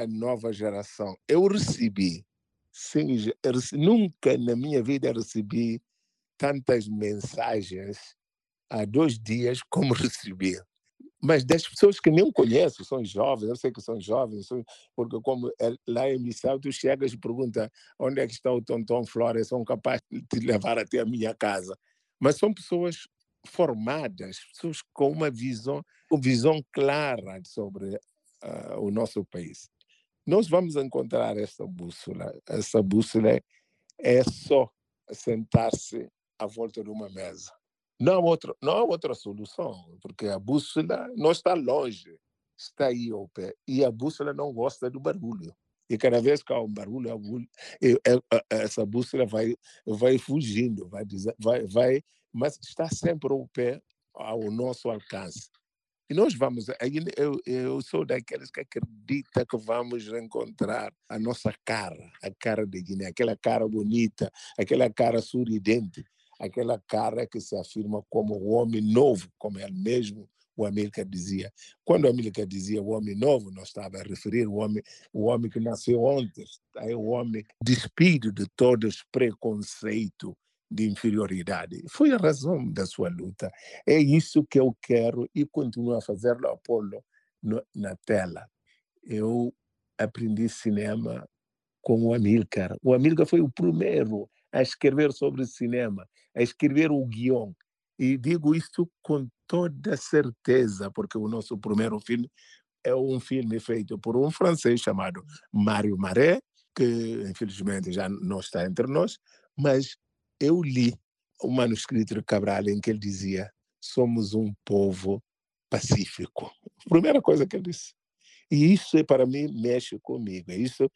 a nova geração. Eu recebi, sim, nunca na minha vida recebi tantas mensagens há 2 dias como recebi. Mas das pessoas que nem conheço, são jovens, eu sei que são jovens, porque como lá em Missão, tu chegas e pergunta onde é que está o Tonton Flores, são capazes de te levar até a minha casa. Mas são pessoas formadas, pessoas com uma visão clara sobre o nosso país. Nós vamos encontrar essa bússola. Essa bússola é só sentar-se à volta de uma mesa. Não há outra solução, porque a bússola não está longe, está aí ao pé. E a bússola não gosta do barulho. E cada vez que há um barulho, essa bússola vai fugindo, mas está sempre ao pé, ao nosso alcance. E nós vamos, eu sou daqueles que acredita que vamos encontrar a nossa cara, a cara de Guiné, aquela cara bonita, aquela cara sorridente, aquela cara que se afirma como o homem novo, como ele mesmo, o Amílcar dizia. Quando o Amílcar dizia o homem novo, nós estava a referir o homem que nasceu ontem, é o homem despido de todos os preconceitos de inferioridade. Foi a razão da sua luta. É isso que eu quero e continuo a fazer, Apolo, na tela. Eu aprendi cinema com o Amílcar. O Amílcar foi o primeiro a escrever sobre cinema, a escrever o guião. E digo isso com toda certeza, porque o nosso primeiro filme é um filme feito por um francês chamado Mário Maré, que infelizmente já não está entre nós, mas eu li o manuscrito de Cabral em que ele dizia: somos um povo pacífico. Primeira coisa que ele disse. E isso, para mim, mexe comigo.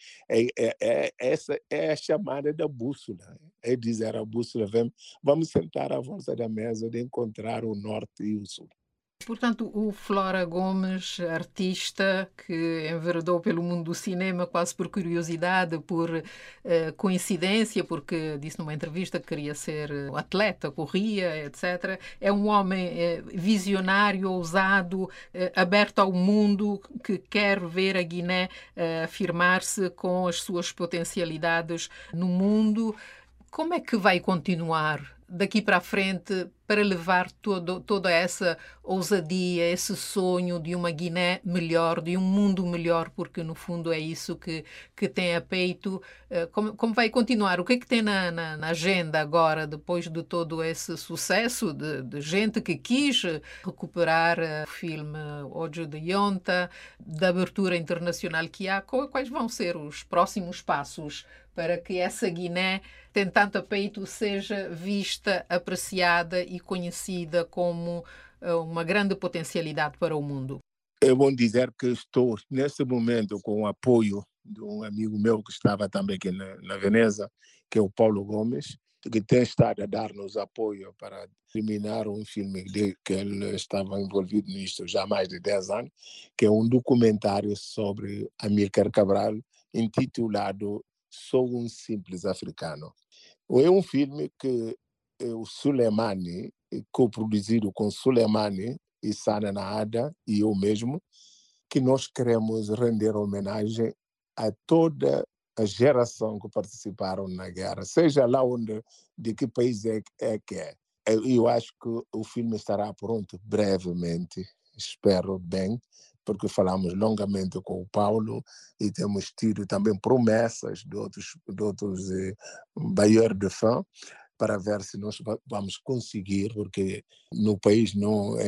Essa é a chamada da bússola. É dizer à bússola: vamos sentar à volta da mesa de encontrar o norte e o sul. Portanto, o Flora Gomes, artista que enveredou pelo mundo do cinema quase por curiosidade, por coincidência, porque disse numa entrevista que queria ser atleta, corria, etc. É um homem visionário, ousado, aberto ao mundo, que quer ver a Guiné afirmar-se com as suas potencialidades no mundo. Como é que vai continuar daqui para a frente para levar toda essa ousadia, esse sonho de uma Guiné melhor, de um mundo melhor, porque no fundo é isso que tem a peito? Como vai continuar? O que é que tem na agenda agora, depois de todo esse sucesso de gente que quis recuperar o filme Ojo de Yonta, da abertura internacional que há? Quais vão ser os próximos passos para que essa Guiné, tem tanto a peito, seja vista, apreciada e conhecida como uma grande potencialidade para o mundo? É bom dizer que estou, nesse momento, com o apoio de um amigo meu que estava também aqui na Veneza, que é o Paulo Gomes, que tem estado a dar-nos apoio para terminar um filme que ele estava envolvido nisto já há mais de 10 anos, que é um documentário sobre Amílcar Cabral, intitulado Sou um Simples Africano. É um filme que o Suleimani, co-produzido com Suleimani e Sana Naada e eu mesmo, que nós queremos render homenagem a toda a geração que participaram na guerra, seja lá de que país é que é. Eu acho que o filme estará pronto brevemente, espero bem, porque falamos longamente com o Paulo e temos tido também promessas de outros bailleurs de fã, para ver se nós vamos conseguir, porque no país não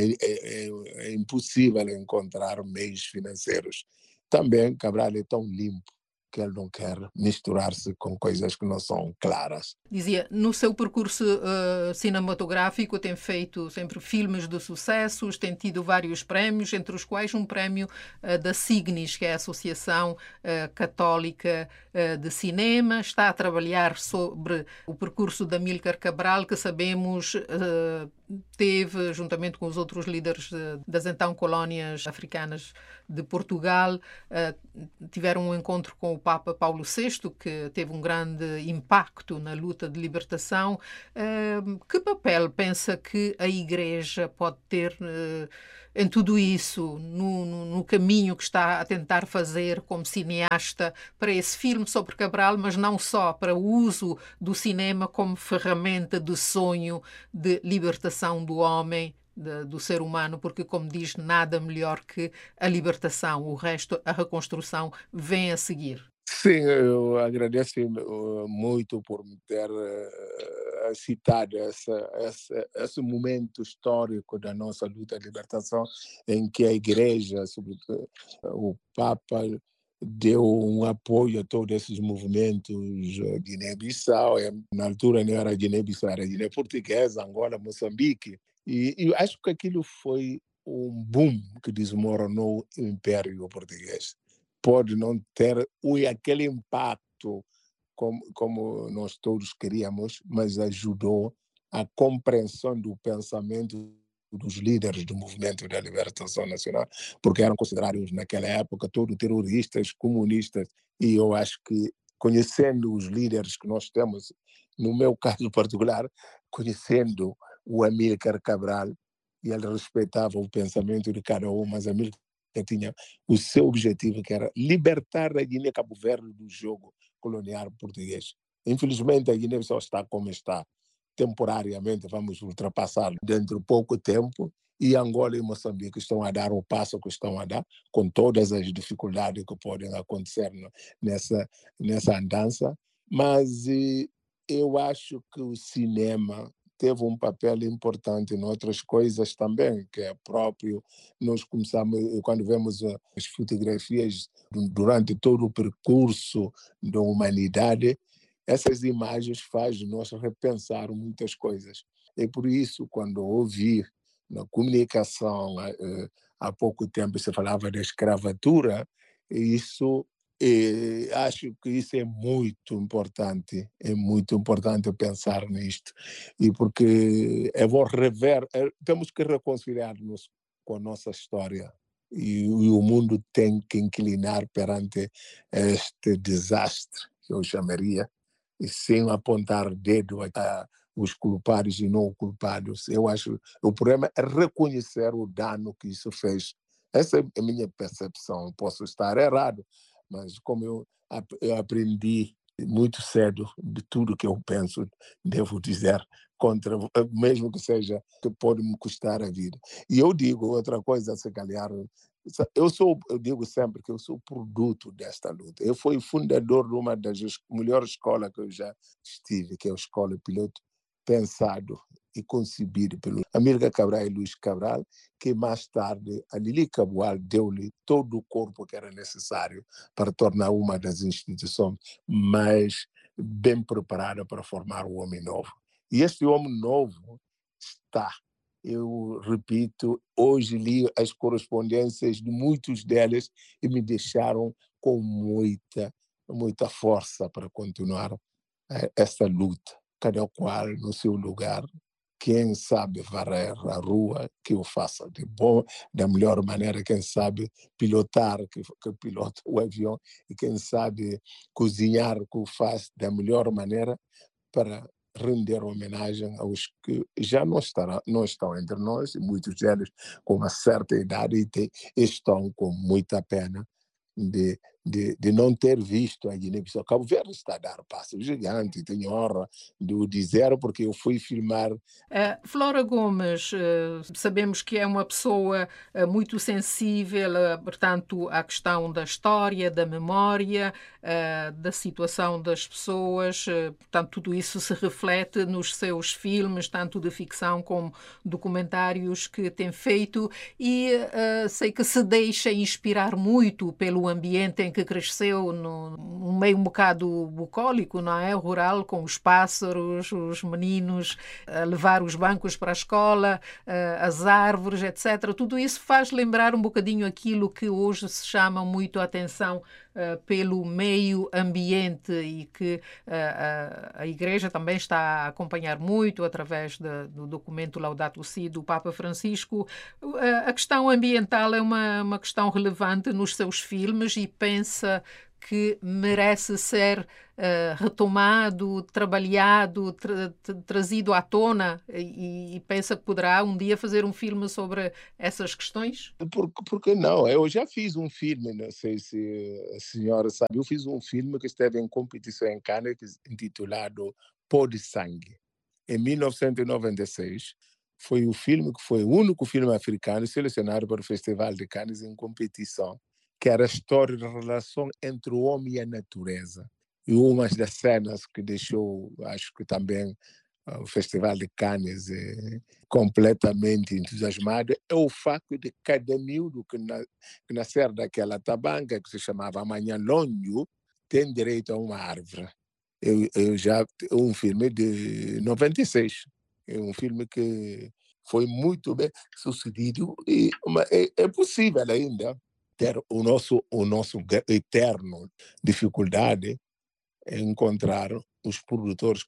é impossível encontrar meios financeiros. Também Cabral é tão limpo que ele não quer misturar-se com coisas que não são claras. Dizia, no seu percurso cinematográfico tem feito sempre filmes de sucessos, tem tido vários prémios, entre os quais um prémio da Signis, que é a Associação Católica de Cinema. Está a trabalhar sobre o percurso de Amílcar Cabral, que sabemos teve, juntamente com os outros líderes das então colónias africanas de Portugal, tiveram um encontro com o Papa Paulo VI, que teve um grande impacto na luta de libertação. Que papel pensa que a Igreja pode ter em tudo isso, no caminho que está a tentar fazer como cineasta para esse filme sobre Cabral, mas não só, para o uso do cinema como ferramenta de sonho, de libertação do homem, do ser humano, porque, como diz, nada melhor que a libertação, o resto, a reconstrução, vem a seguir. Sim, eu agradeço muito por me ter citado esse momento histórico da nossa luta de libertação, em que a Igreja, sobretudo o Papa, deu um apoio a todos esses movimentos. Guiné-Bissau, na altura não era Guiné-Bissau, era Guiné Portuguesa, Angola, Moçambique, e acho que aquilo foi um boom que desmoronou o Império Português. Pode não ter aquele impacto como nós todos queríamos, mas ajudou a compreensão do pensamento dos líderes do movimento da libertação nacional, porque eram considerados naquela época todos terroristas, comunistas, e eu acho que conhecendo os líderes que nós temos, no meu caso particular, conhecendo o Amílcar Cabral, e ele respeitava o pensamento de cada um, mas Amílcar tinha o seu objetivo, que era libertar a Guiné-Cabo Verde do jogo colonial português. Infelizmente, a Guiné-Bissau está como está. Temporariamente, vamos ultrapassar dentro de pouco tempo, e Angola e Moçambique estão a dar o passo que estão a dar, com todas as dificuldades que podem acontecer nessa andança, mas eu acho que o cinema teve um papel importante em outras coisas também, que é próprio. Nós começamos, quando vemos as fotografias durante todo o percurso da humanidade, essas imagens fazem nós repensar muitas coisas. E por isso, quando ouvi na comunicação, há pouco tempo se falava da escravatura, isso acho que isso é muito importante pensar nisto, e porque temos que reconciliar-nos com a nossa história, e o mundo tem que inclinar perante este desastre, que eu chamaria, e sem apontar dedo a os culpados e não culpados. Eu acho que o problema é reconhecer o dano que isso fez. Essa é a minha percepção. Posso estar errado, mas como eu aprendi muito cedo de tudo que eu penso, devo dizer, contra, mesmo que seja, que pode me custar a vida. E eu digo outra coisa, se calhar, eu digo sempre que eu sou produto desta luta. Eu fui fundador de uma das melhores escolas que eu já estive, que é a Escola Piloto, pensado e concebido pelo Amílcar Cabral e Luís Cabral, que mais tarde a Lili Cabral deu-lhe todo o corpo que era necessário para tornar uma das instituições mais bem preparada para formar o homem novo. E este homem novo está, eu repito, hoje li as correspondências de muitos deles e me deixaram com muita força para continuar essa luta, cada qual no seu lugar. Quem sabe varrer a rua, que o faça da melhor maneira. Quem sabe pilotar, que pilota o avião. E quem sabe cozinhar, que o faz da melhor maneira, para render homenagem aos que já não estão entre nós, e muitos deles com uma certa idade, e estão com muita pena de não ter visto a Guiné-Bissau. Cabo Verde está a dar passos gigantes, tenho honra de o dizer, porque eu fui filmar. Flora Gomes, sabemos que é uma pessoa muito sensível, portanto, à questão da história, da memória, da situação das pessoas, portanto, tudo isso se reflete nos seus filmes, tanto de ficção como documentários que tem feito, e sei que se deixa inspirar muito pelo ambiente em que cresceu, num meio um bocado bucólico, não é? Rural, com os pássaros, os meninos a levar os bancos para a escola, as árvores, etc. Tudo isso faz lembrar um bocadinho aquilo que hoje se chama muito a atenção pelo meio ambiente, e que a Igreja também está a acompanhar muito através do documento Laudato Si do Papa Francisco. A questão ambiental é uma questão relevante nos seus filmes, e pensa que merece ser retomado, trabalhado, trazido à tona e pensa que poderá um dia fazer um filme sobre essas questões? Por que não? Eu já fiz um filme, não sei se a senhora sabe, eu fiz um filme que esteve em competição em Cannes, intitulado Pó de Sangue. Em 1996, foi o filme que foi o único filme africano selecionado para o Festival de Cannes em competição, que era a história da relação entre o homem e a natureza. E uma das cenas que deixou, acho que também, o Festival de Cannes completamente entusiasmado é o facto de cada miúdo que nascer daquela tabanca, que se chamava Amanhã Longo, tem direito a uma árvore. Eu já um filme de 96, é um filme que foi muito bem sucedido e é possível ainda ter o nosso eterno dificuldade em encontrar os produtores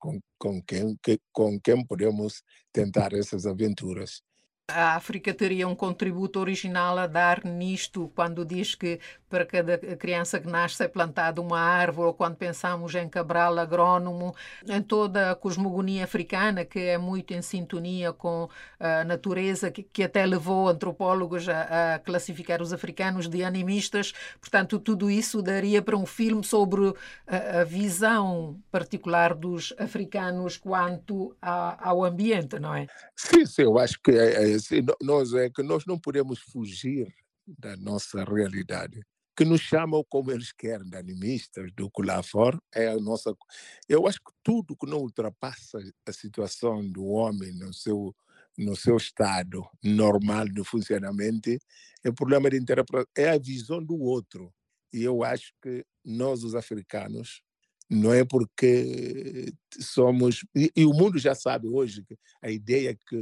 com quem podemos tentar essas aventuras. A África teria um contributo original a dar nisto, quando diz que para cada criança que nasce é plantada uma árvore, ou quando pensamos em Cabral agrónomo, em toda a cosmogonia africana, que é muito em sintonia com a natureza, que até levou antropólogos a classificar os africanos de animistas. Portanto, tudo isso daria para um filme sobre a visão particular dos africanos quanto ao ambiente, não é? Sim, sim, eu acho que assim, nós não podemos fugir da nossa realidade, que nos chamam como eles querem, de animistas, do que lá fora, é a nossa. Eu acho que tudo que não ultrapassa a situação do homem no seu estado normal de funcionamento é problema de interpretação, é a visão do outro. E eu acho que nós, os africanos, não é porque somos. E o mundo já sabe hoje que a ideia que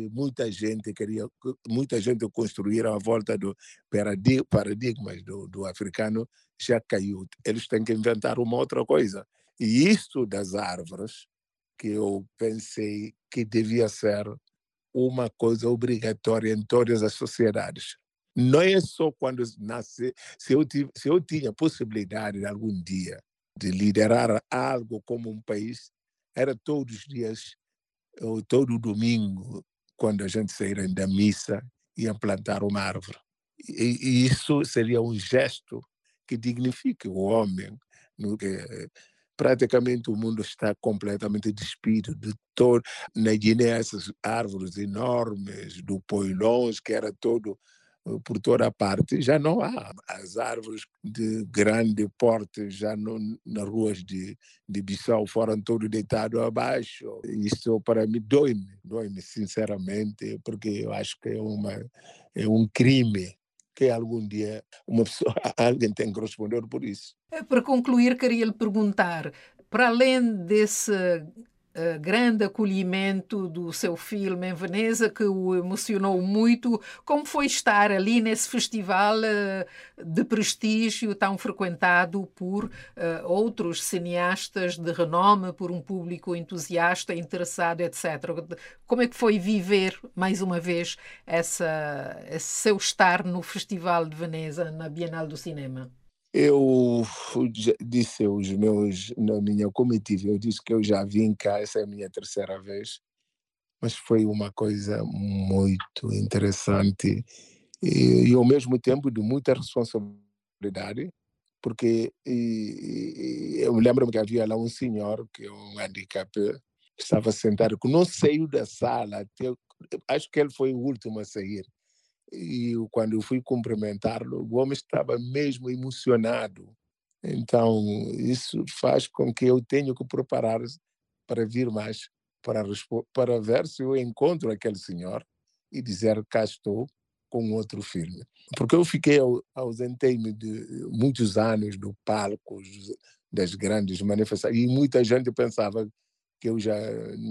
muita gente construir à volta do paradigmas do africano já caiu. Eles têm que inventar uma outra coisa. E isso das árvores, que eu pensei que devia ser uma coisa obrigatória em todas as sociedades. Não é só quando nasce, se eu tinha possibilidade de algum dia de liderar algo como um país, era todos os dias, ou todo domingo, quando a gente sair da missa, ia plantar uma árvore. E isso seria um gesto que dignifique o homem. No que, praticamente o mundo está completamente despido de todo. Na Guiné, essas árvores enormes do poilões, que era todo por toda a parte, já não há. As árvores de grande porte já não, nas ruas de Bissau foram todas deitadas abaixo. Isso para mim dói-me sinceramente, porque eu acho que é um crime que algum dia uma pessoa, alguém tem que responder por isso. Para concluir, queria lhe perguntar, para além desse grande acolhimento do seu filme em Veneza, que o emocionou muito, como foi estar ali nesse festival de prestígio tão frequentado por outros cineastas de renome, por um público entusiasta, interessado, etc. Como é que foi viver, mais uma vez, esse seu estar no Festival de Veneza, na Bienal do Cinema? Eu disse na minha comitiva, eu disse que eu já vim cá, essa é a minha terceira vez, mas foi uma coisa muito interessante e ao mesmo tempo de muita responsabilidade, porque eu lembro-me que havia lá um senhor, que é um handicap, estava sentado, que não saiu da sala, acho que ele foi o último a sair. E quando eu fui cumprimentá-lo, o homem estava mesmo emocionado. Então, isso faz com que eu tenha que preparar para vir mais, para ver se eu encontro aquele senhor e dizer cá estou com outro filme. Porque eu ausentei-me de muitos anos do palco, das grandes manifestações, e muita gente pensava que eu já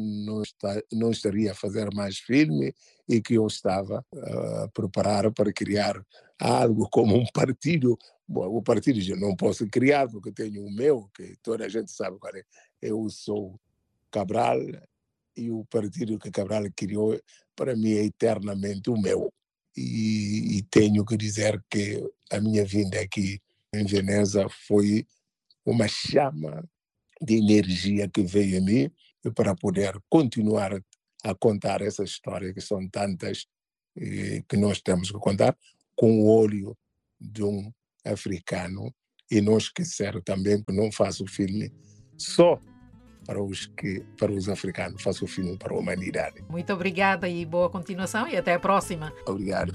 não estaria a fazer mais filme e que eu estava a preparar para criar algo como um partido. Bom, o partido eu não posso criar porque tenho o meu, que toda a gente sabe qual é. Eu sou Cabral e o partido que Cabral criou, para mim, é eternamente o meu. E tenho que dizer que a minha vinda aqui em Veneza foi uma chama de energia que veio em mim para poder continuar a contar essa história, que são tantas que nós temos que contar, com o olho de um africano, e não esquecer também que não faço filme só para os africanos, faço filme para a humanidade. Muito obrigada e boa continuação e até a próxima. Obrigado.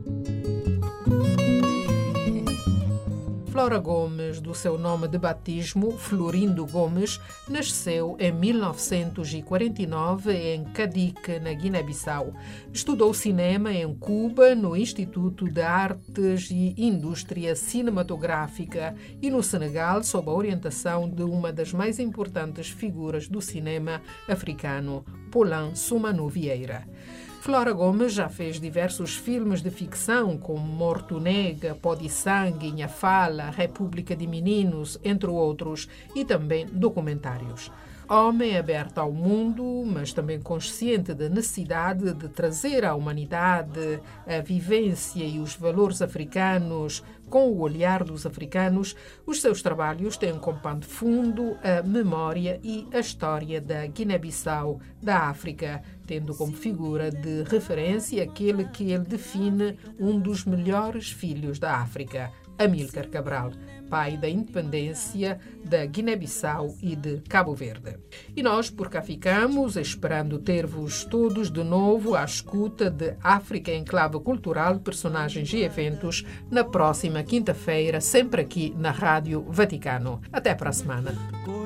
Flora Gomes, do seu nome de batismo, Florindo Gomes, nasceu em 1949 em Cadique, na Guiné-Bissau. Estudou cinema em Cuba, no Instituto de Artes e Indústria Cinematográfica, e no Senegal, sob a orientação de uma das mais importantes figuras do cinema africano, Paulin Soumanou Vieira. Flora Gomes já fez diversos filmes de ficção, como Morto Nega, Pó de Sangue, Inha Fala, República de Meninos, entre outros, e também documentários. Homem aberto ao mundo, mas também consciente da necessidade de trazer à humanidade a vivência e os valores africanos com o olhar dos africanos, os seus trabalhos têm como pano de fundo a memória e a história da Guiné-Bissau, da África, tendo como figura de referência aquele que ele define um dos melhores filhos da África, Amílcar Cabral, pai da independência da Guiné-Bissau e de Cabo Verde. E nós por cá ficamos, esperando ter-vos todos de novo à escuta de África em Clave Cultural, Personagens e Eventos, na próxima quinta-feira, sempre aqui na Rádio Vaticano. Até para a semana.